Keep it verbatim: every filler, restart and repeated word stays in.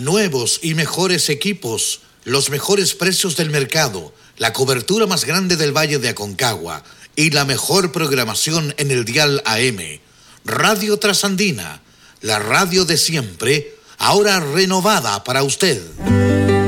nuevos y mejores equipos, los mejores precios del mercado, la cobertura más grande del Valle de Aconcagua y la mejor programación en el dial A M. Radio Trasandina, la radio de siempre, ahora renovada para usted.